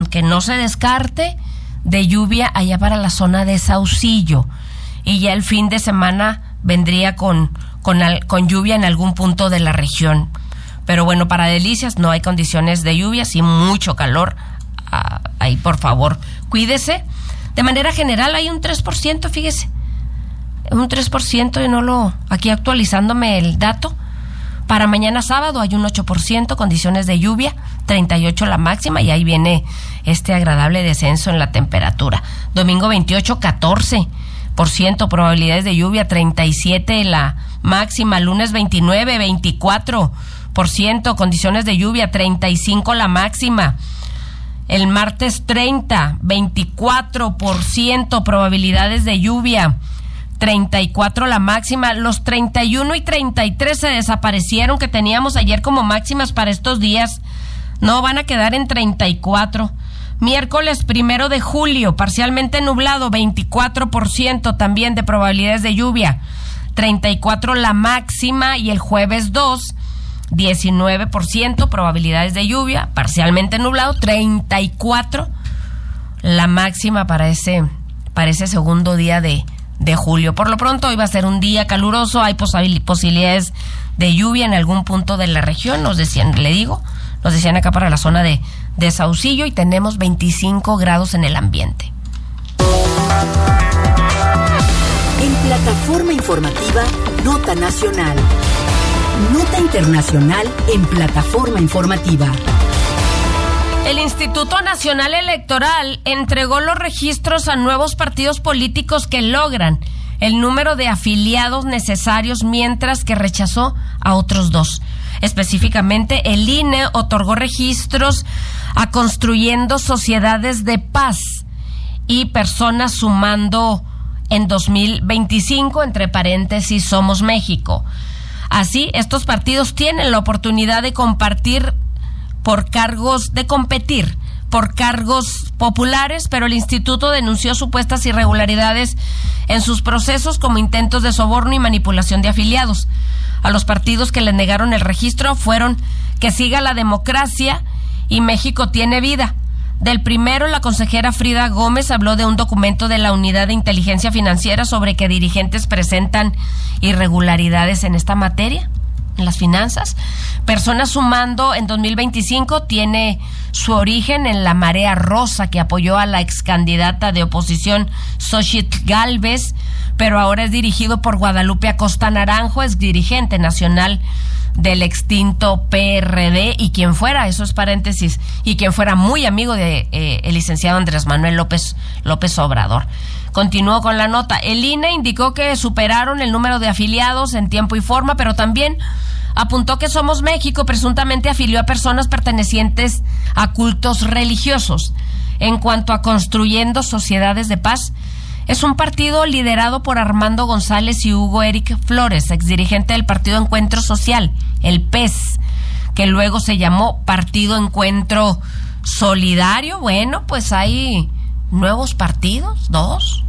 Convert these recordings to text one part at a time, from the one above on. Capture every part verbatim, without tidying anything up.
que no se descarte de lluvia allá para la zona de Saucillo, y ya el fin de semana vendría con, con, con lluvia en algún punto de la región. Pero bueno, para Delicias no hay condiciones de lluvia, sí mucho calor. Ah, ahí por favor, cuídese. De manera general hay un tres por ciento, fíjese, un tres por ciento, y no lo, aquí actualizándome el dato. Para mañana sábado hay un ocho por ciento, condiciones de lluvia, treinta y ocho la máxima, y ahí viene este agradable descenso en la temperatura. Domingo veintiocho, catorce por ciento probabilidades de lluvia, treinta y siete la máxima. Lunes veintinueve, veinticuatro por ciento condiciones de lluvia, treinta y cinco la máxima. El martes treinta, veinticuatro por ciento probabilidades de lluvia, treinta y cuatro la máxima. Los treinta y uno y treinta y tres se desaparecieron, que teníamos ayer como máximas para estos días. No, van a quedar en treinta y cuatro. Miércoles primero de julio, parcialmente nublado, veinticuatro por ciento también de probabilidades de lluvia, treinta y cuatro la máxima. Y el jueves dos, diecinueve por ciento probabilidades de lluvia, parcialmente nublado, treinta y cuatro la máxima para ese, para ese segundo día de de julio. Por lo pronto hoy va a ser un día caluroso, hay posabil- posibilidades de lluvia en algún punto de la región, nos decían, le digo, nos decían acá para la zona de, de Saucillo, y tenemos veinticinco grados en el ambiente. En plataforma informativa, Nota Nacional. Nota internacional en plataforma informativa. El Instituto Nacional Electoral entregó los registros a nuevos partidos políticos que logran el número de afiliados necesarios, mientras que rechazó a otros dos. Específicamente, el I N E otorgó registros a Construyendo Sociedades de Paz y Personas Sumando en dos mil veinticinco, entre paréntesis, Somos México. Así, estos partidos tienen la oportunidad de compartir por cargos, de competir por cargos populares, pero el instituto denunció supuestas irregularidades en sus procesos, como intentos de soborno y manipulación de afiliados. A los partidos que le negaron el registro fueron Que Siga la Democracia y México Tiene Vida. Del primero, la consejera Frida Gómez habló de un documento de la Unidad de Inteligencia Financiera sobre que dirigentes presentan irregularidades en esta materia, en las finanzas. Personas Sumando en dos mil veinticinco tiene su origen en la Marea Rosa, que apoyó a la ex candidata de oposición Xochitl Gálvez, pero ahora es dirigido por Guadalupe Acosta Naranjo, ex dirigente nacional del extinto P R D, y quien fuera, eso es paréntesis, y quien fuera muy amigo de eh, el licenciado Andrés Manuel López López Obrador. Continuó con la nota. El I N E indicó que superaron el número de afiliados en tiempo y forma, pero también apuntó que Somos México presuntamente afilió a personas pertenecientes a cultos religiosos. En cuanto a Construyendo Sociedades de Paz, es un partido liderado por Armando González y Hugo Eric Flores, exdirigente del Partido Encuentro Social, el P E S, que luego se llamó Partido Encuentro Solidario. Bueno, pues hay nuevos partidos, dos.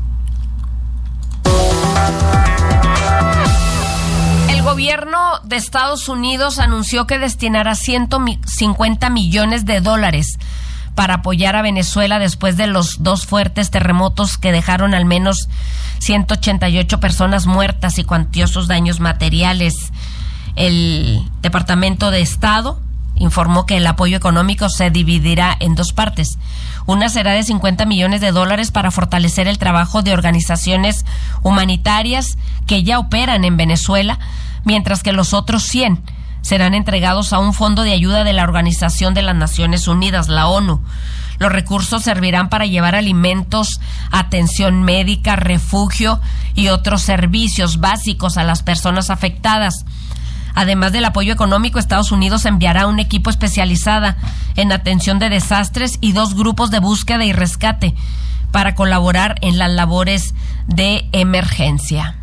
El gobierno de Estados Unidos anunció que destinará ciento cincuenta millones de dólares para apoyar a Venezuela después de los dos fuertes terremotos que dejaron al menos ciento ochenta y ocho personas muertas y cuantiosos daños materiales. El Departamento de Estado informó que el apoyo económico se dividirá en dos partes. Una será de cincuenta millones de dólares para fortalecer el trabajo de organizaciones humanitarias que ya operan en Venezuela, mientras que los otros cien serán entregados a un fondo de ayuda de la Organización de las Naciones Unidas, la ONU. Los recursos servirán para llevar alimentos, atención médica, refugio y otros servicios básicos a las personas afectadas. Además del apoyo económico, Estados Unidos enviará un equipo especializado en atención de desastres y dos grupos de búsqueda y rescate para colaborar en las labores de emergencia.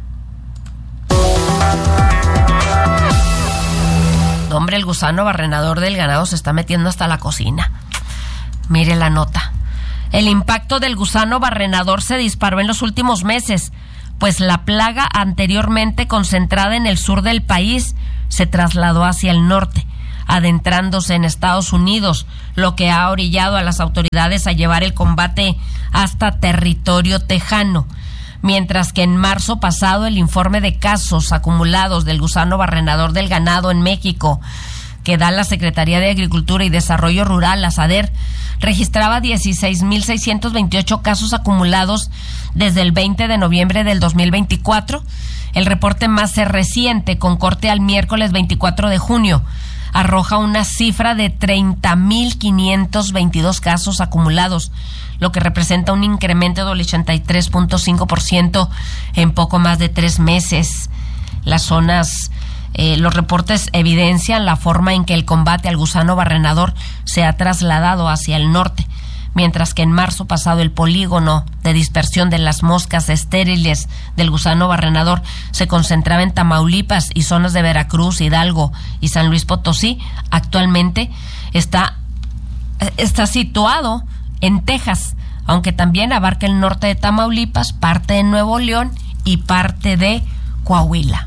Hombre, el gusano barrenador del ganado se está metiendo hasta la cocina. Mire la nota. El impacto del gusano barrenador se disparó en los últimos meses, pues la plaga anteriormente concentrada en el sur del país se trasladó hacia el norte. adentrándose en Estados Unidos, lo que ha orillado a las autoridades a llevar el combate hasta territorio tejano. Mientras que en marzo pasado el informe de casos acumulados del gusano barrenador del ganado en México, que da la Secretaría de Agricultura y Desarrollo Rural, la SADER, registraba dieciséis mil seiscientos veintiocho casos acumulados desde el veinte de noviembre del dos mil veinticuatro. El reporte más reciente, con corte al miércoles veinticuatro de junio, arroja una cifra de treinta mil quinientos veintidós casos acumulados, lo que representa un incremento del ochenta y tres punto cinco por ciento en poco más de tres meses. Las zonas, eh, los reportes evidencian la forma en que el combate al gusano barrenador se ha trasladado hacia el norte, mientras que en marzo pasado el polígono de dispersión de las moscas estériles del gusano barrenador se concentraba en Tamaulipas y zonas de Veracruz, Hidalgo y San Luis Potosí. Actualmente está, está situado en Texas, aunque también abarca el norte de Tamaulipas, parte de Nuevo León y parte de Coahuila.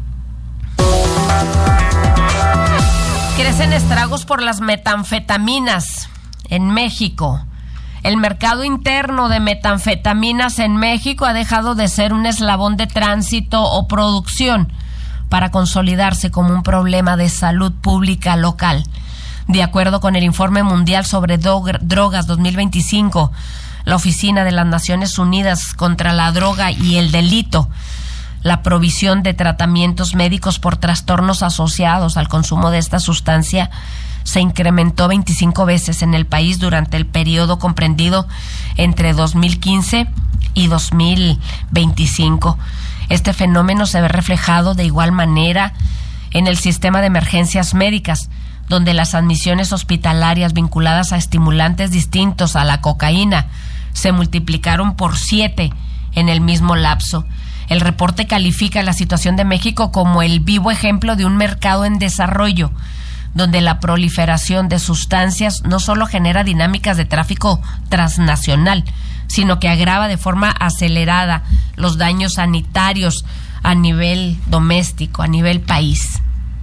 Crecen estragos por las metanfetaminas en México. El mercado interno de metanfetaminas en México ha dejado de ser un eslabón de tránsito o producción para consolidarse como un problema de salud pública local. De acuerdo con el Informe Mundial sobre Drogas dos mil veinticinco, la Oficina de las Naciones Unidas contra la Droga y el Delito, la provisión de tratamientos médicos por trastornos asociados al consumo de esta sustancia se incrementó veinticinco veces en el país durante el periodo comprendido entre dos mil quince y dos mil veinticinco. Este fenómeno se ve reflejado de igual manera en el sistema de emergencias médicas, donde las admisiones hospitalarias vinculadas a estimulantes distintos a la cocaína se multiplicaron por siete en el mismo lapso. El reporte califica la situación de México como el vivo ejemplo de un mercado en desarrollo, donde la proliferación de sustancias no solo genera dinámicas de tráfico transnacional, sino que agrava de forma acelerada los daños sanitarios a nivel doméstico, a nivel país.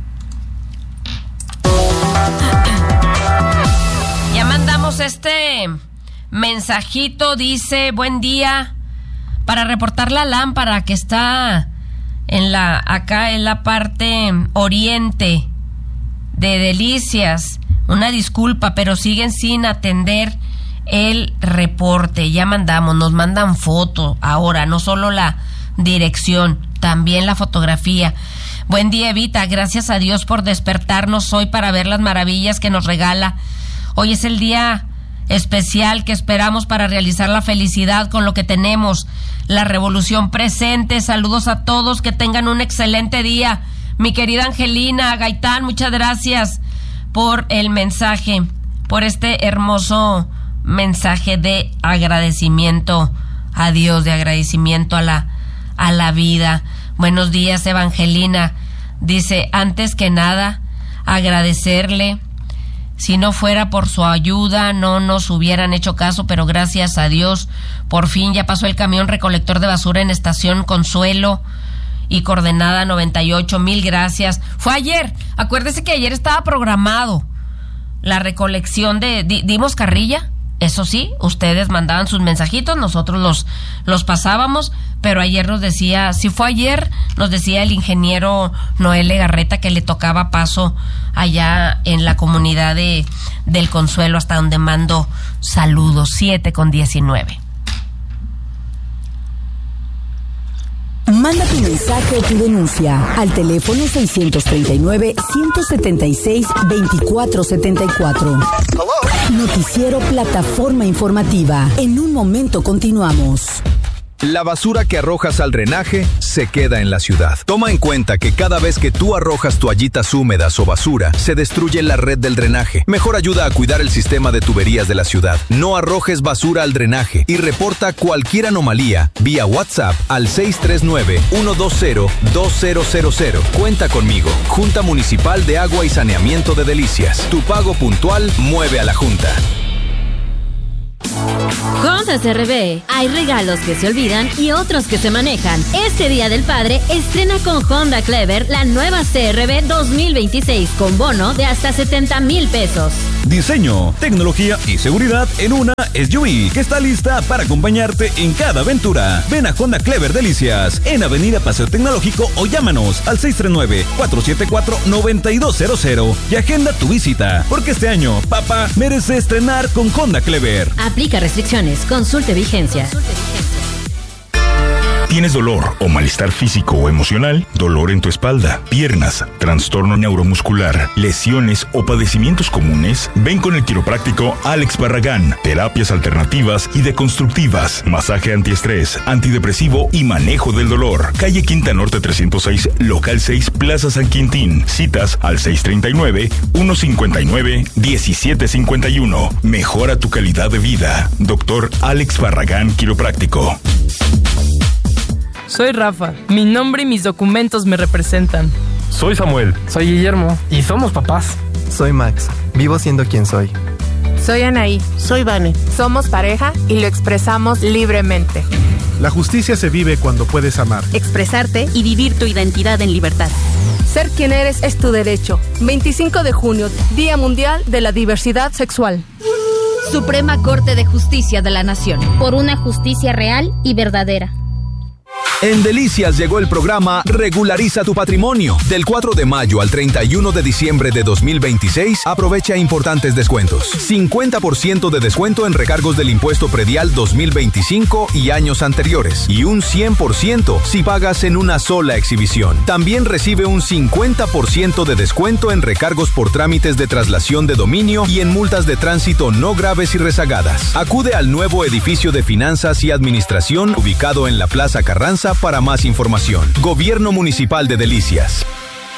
Ya mandamos este mensajito, dice: buen día, para reportar la lámpara que está en la acá en la parte oriente de Delicias. Una disculpa, pero siguen sin atender el reporte. Ya mandamos, nos mandan foto ahora, no solo la dirección, también la fotografía. Buen día, Evita, gracias a Dios por despertarnos hoy para ver las maravillas que nos regala. Hoy es el día especial que esperamos para realizar la felicidad con lo que tenemos, la revolución presente. Saludos a todos, que tengan un excelente día. Mi querida Angelina Gaitán, muchas gracias por el mensaje, por este hermoso mensaje de agradecimiento a Dios, de agradecimiento a la, a la vida. Buenos días, Evangelina. Dice: antes que nada, agradecerle. Si no fuera por su ayuda, no nos hubieran hecho caso, pero gracias a Dios, por fin ya pasó el camión recolector de basura en Estación Consuelo y Coordenada noventa y ocho. Mil gracias. Fue ayer. Acuérdese que ayer estaba programado la recolección de... Di, dimos carrilla. Eso sí, ustedes mandaban sus mensajitos, nosotros los, los pasábamos, pero ayer nos decía, si fue ayer, nos decía el ingeniero Noel Legarreta que le tocaba paso allá en la comunidad de del Consuelo, hasta donde mando saludos. Siete con diecinueve. Manda tu mensaje o tu denuncia al teléfono seiscientos treinta y nueve, ciento setenta y seis, veinticuatro setenta y cuatro. Noticiero Plataforma Informativa. En un momento continuamos. La basura que arrojas al drenaje se queda en la ciudad. Toma en cuenta que cada vez que tú arrojas toallitas húmedas o basura, se destruye la red del drenaje. Mejor ayuda a cuidar el sistema de tuberías de la ciudad. No arrojes basura al drenaje y reporta cualquier anomalía vía WhatsApp al seis tres nueve, uno dos cero, dos cero cero cero. Cuenta conmigo. Junta Municipal de Agua y Saneamiento de Delicias. Tu pago puntual mueve a la Junta. Juegos de Honda C R V. Hay regalos que se olvidan y otros que se manejan. Este Día del Padre, estrena con Honda Clever la nueva C R V dos mil veintiséis con bono de hasta setenta mil pesos. Diseño, tecnología y seguridad en una S U V que está lista para acompañarte en cada aventura. Ven a Honda Clever Delicias en Avenida Paseo Tecnológico o llámanos al seis tres nueve, cuatro siete cuatro, nueve dos cero cero y agenda tu visita, porque este año papá merece estrenar con Honda Clever. Aplica restricciones, consulte vigencia. ¿Tienes dolor o malestar físico o emocional? ¿Dolor en tu espalda, piernas, trastorno neuromuscular, lesiones o padecimientos comunes? Ven con el quiropráctico Alex Barragán. Terapias alternativas y deconstructivas, masaje antiestrés, antidepresivo y manejo del dolor. Calle Quinta Norte trescientos seis, local seis, Plaza San Quintín. Citas al seis tres nueve, uno cinco nueve, uno siete cinco uno. Mejora tu calidad de vida. Doctor Alex Barragán, quiropráctico. Soy Rafa. Mi nombre y mis documentos me representan. Soy Samuel. Soy Guillermo. Y somos papás. Soy Max. Vivo siendo quien soy. Soy Anaí. Soy Vane. Somos pareja y lo expresamos libremente. La justicia se vive cuando puedes amar, expresarte y vivir tu identidad en libertad. Ser quien eres es tu derecho. veinticinco de junio, Día Mundial de la Diversidad Sexual. Suprema Corte de Justicia de la Nación. Por una justicia real y verdadera. En Delicias llegó el programa Regulariza tu Patrimonio. Del cuatro de mayo al treinta y uno de diciembre de dos mil veintiséis, aprovecha importantes descuentos. cincuenta por ciento de descuento en recargos del impuesto predial dos mil veinticinco y años anteriores. Y un cien por ciento si pagas en una sola exhibición. También recibe un cincuenta por ciento de descuento en recargos por trámites de traslación de dominio y en multas de tránsito no graves y rezagadas. Acude al nuevo edificio de Finanzas y Administración ubicado en la Plaza Carranza para más información. Gobierno Municipal de Delicias.